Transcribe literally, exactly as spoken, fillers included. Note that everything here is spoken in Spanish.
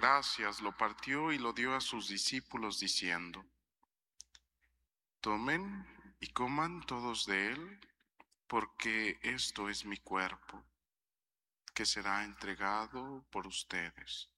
gracias, lo partió y lo dio a sus discípulos diciendo: Tomen y coman todos de él, porque esto es mi cuerpo, que será entregado por ustedes.